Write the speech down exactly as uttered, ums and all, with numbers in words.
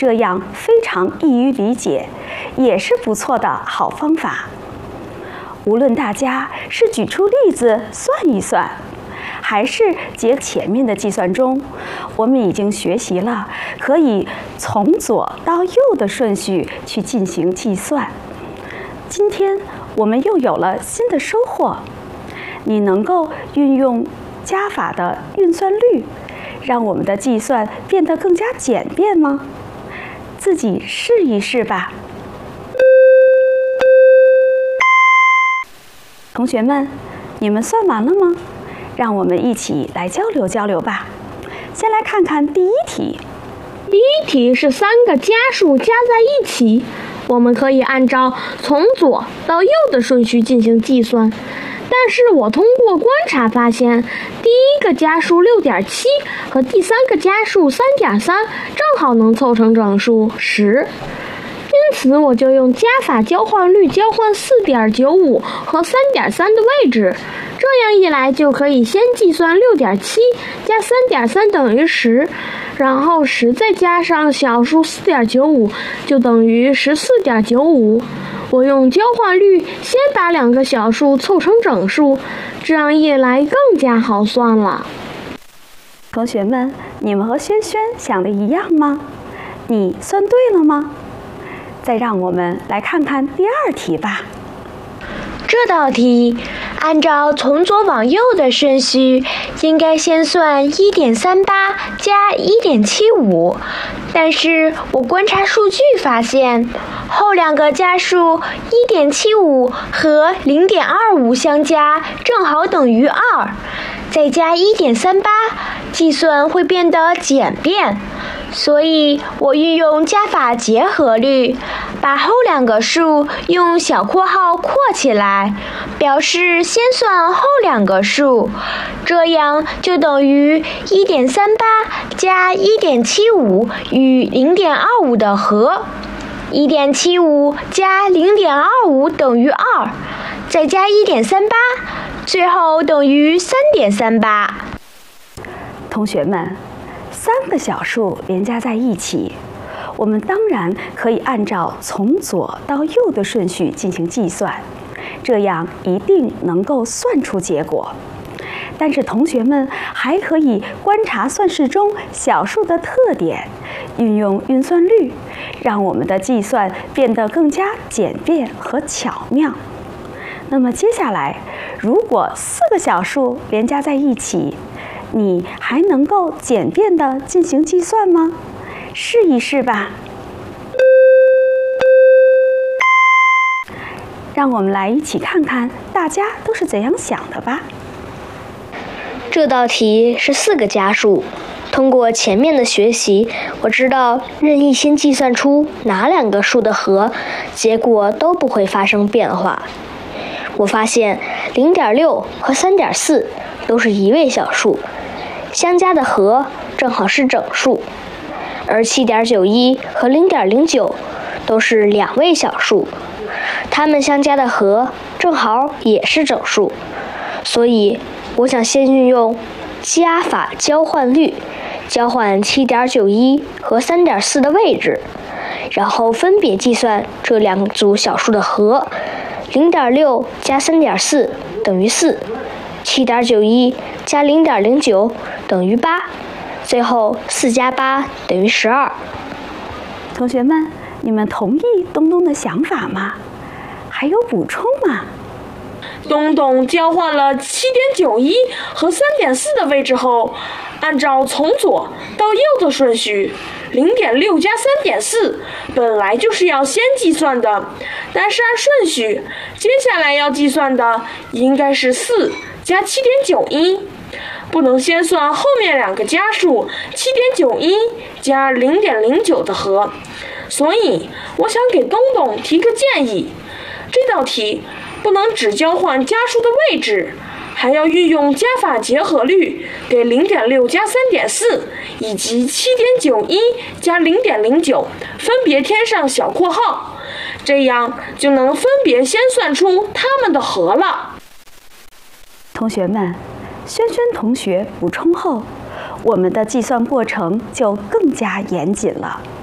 这样非常易于理解，也是不错的好方法。无论大家是举出例子算一算，还是结前面的计算中，我们已经学习了可以从左到右的顺序去进行计算。今天我们又有了新的收获，你能够运用加法的运算率，让我们的计算变得更加简便吗？自己试一试吧。同学们，你们算完了吗？让我们一起来交流交流吧。先来看看第一题。 第一题是三个加数加在一起，我们可以按照从左到右的顺序进行计算。但是我通过观察发现，第一个加数 六点七 和第三个加数 三点三 正好能凑成整数十。因此我就用加法交换律交换 四点九五 和 三点三 的位置，这样一来就可以先计算 六点七 加 三点三 等于十，然后十再加上小数 四点九五 就等于 十四点九五。我用交换律先把两个小数凑成整数，这样一来更加好算了。 同学们，你们和轩轩想的一样吗？你算对了吗？再让我们来看看第二题吧。 这道题按照从左往右的顺序，应该先算 一点三八 加 一点七五，但是我观察数据发现，后两个加数 一点七五 和 零点二五 相加正好等于二，再加 一点三八， 计算会变得简便。所以我运用加法结合律，把后两个数用小括号括起来，表示先算后两个数，这样就等于 一点三八 加 一点七五 与 零点二五 的和， 一点七五 加 零点二五 等于二，再加 一点三八， 最后等于 三点三八。 同学们，三个小数连加在一起，我们当然可以按照从左到右的顺序进行计算，这样一定能够算出结果。但是同学们还可以观察算式中小数的特点，运用运算律，让我们的计算变得更加简便和巧妙。那么接下来，如果四个小数连加在一起，你还能够简便地进行计算吗？试一试吧。让我们来一起看看大家都是怎样想的吧。 这道题是四个加数，通过前面的学习，我知道任意先计算出哪两个数的和，结果都不会发生变化。我发现 零点六 和 三点四 都是一位小数，相加的和正好是整数，而 七点九一 和 零点零九 都是两位小数，它们相加的和正好也是整数，所以我想先运用加法交换律交换 七点九一 和 三点四 的位置，然后分别计算这两组小数的和。 零点六 加 三点四 等于四， 七点九一 加 零点零九 等于八，最后四加八等于十二。 同学们，你们同意东东的想法吗？还有补充吗？ 东东交换了 七点九一 和 三点四 的位置后，按照从左到右的顺序， 零点六 加 三点四 本来就是要先计算的，但是按顺序，接下来要计算的应该是四加 七点九一， 不能先算后面两个加数 七点九一 加 零点零九 的和。所以我想给东东提个建议，这道题不能只交换加数的位置，还要运用加法结合律，给 零点六 加 三点四 以及 七点九一 加 零点零九 分别添上小括号，这样就能分别先算出它们的和了。 同学们，轩轩同学补充后，我们的计算过程就更加严谨了。